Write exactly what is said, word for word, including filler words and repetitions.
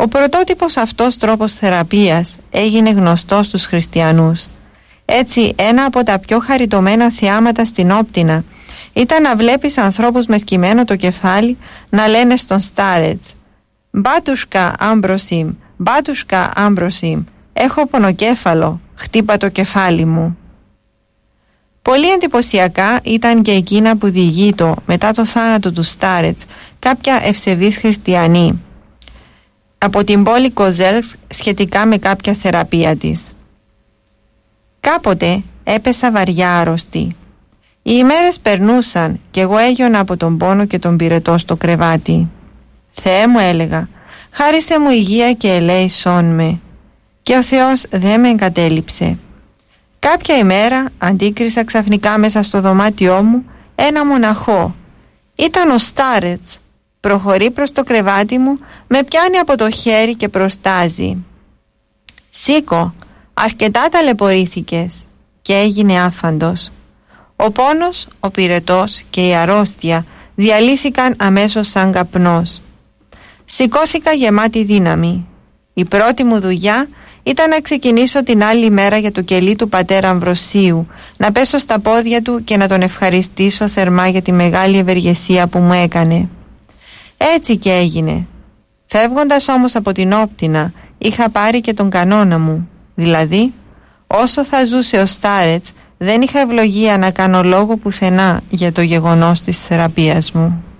Ο πρωτότυπος αυτός τρόπος θεραπείας έγινε γνωστός στους χριστιανούς. Έτσι, ένα από τα πιο χαριτωμένα θεάματα στην Όπτινα ήταν να βλέπεις ανθρώπους με σκυμμένο το κεφάλι να λένε στον Στάρετς «Μπάτουσκα Άμπροσιμ, μπάτουσκα Άμπροσιμ, έχω πονοκέφαλο, χτύπα το κεφάλι μου». Πολύ εντυπωσιακά ήταν και εκείνα που διηγείτο μετά το θάνατο του Στάρετς κάποια ευσεβείς χριστιανοί από την πόλη Κοζέλσκ σχετικά με κάποια θεραπεία της. Κάποτε έπεσα βαριά άρρωστη. Οι ημέρες περνούσαν και εγώ έγιωνα από τον πόνο και τον πυρετό στο κρεβάτι. «Θεέ μου», έλεγα, «χάρισε μου υγεία και ελέησόν με». Και ο Θεός δεν με εγκατέλειψε. Κάποια ημέρα αντίκρισα ξαφνικά μέσα στο δωμάτιό μου ένα μοναχό. Ήταν ο Στάρετς. Προχωρεί προς το κρεβάτι μου, με πιάνει από το χέρι και προστάζει. «Σήκω, αρκετά ταλαιπωρήθηκες», και έγινε άφαντος. Ο πόνος, ο πυρετός και η αρρώστια διαλύθηκαν αμέσως σαν καπνός. Σηκώθηκα γεμάτη δύναμη. Η πρώτη μου δουλειά ήταν να ξεκινήσω την άλλη μέρα για το κελί του πατέρα Αμβροσίου, να πέσω στα πόδια του και να τον ευχαριστήσω θερμά για τη μεγάλη ευεργεσία που μου έκανε. Έτσι και έγινε. Φεύγοντας όμως από την Όπτινα, είχα πάρει και τον κανόνα μου, δηλαδή όσο θα ζούσε ο Στάρετς δεν είχα ευλογία να κάνω λόγο πουθενά για το γεγονός της θεραπείας μου.